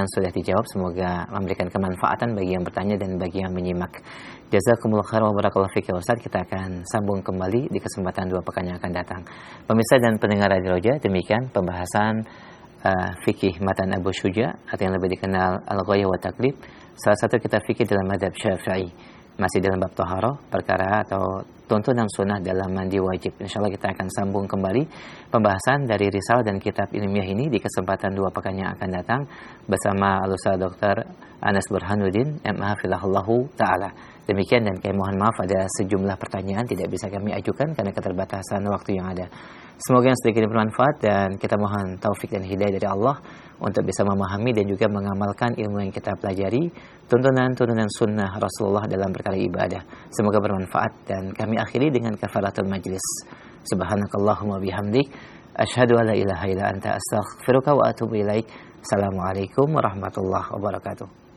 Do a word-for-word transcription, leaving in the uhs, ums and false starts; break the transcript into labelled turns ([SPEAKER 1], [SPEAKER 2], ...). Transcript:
[SPEAKER 1] yang sudah dijawab semoga memberikan kemanfaatan bagi yang bertanya dan bagi yang menyimak. Jazakumullah khairan wa barakallahu fiik ya Ustaz. Kita akan sambung kembali di kesempatan dua pekan yang akan datang. Pemirsa dan pendengar Radio Roja, demikian pembahasan uh, fikih matan Abu Syuja atau yang lebih dikenal Al-Ghayah wa Taqrib. Salah satu kitab fikih dalam mazhab Syafi'i. Masih dalam bab taharah, perkara atau tuntunan sunnah dalam mandi wajib. Insyaallah kita akan sambung kembali pembahasan dari risalah dan kitab ilmiah ini di kesempatan dua pekan yang akan datang bersama Al-Ustaz Doktor Anas Burhanuddin M A Filahullahu Ta'ala. Demikian, dan kami mohon maaf ada sejumlah pertanyaan tidak bisa kami ajukan karena keterbatasan waktu yang ada. Semoga yang sedikit bermanfaat dan kita mohon taufik dan hidayah dari Allah untuk bisa memahami dan juga mengamalkan ilmu yang kita pelajari, tuntunan-tuntunan sunnah Rasulullah dalam perkara ibadah. Semoga bermanfaat, dan kami akhiri dengan kafaratul majlis. Subhanakallahumma bihamdik, asyhadu an la ilaha illa anta astaghfiruka wa atubu ilaik. Assalamualaikum warahmatullahi wabarakatuh.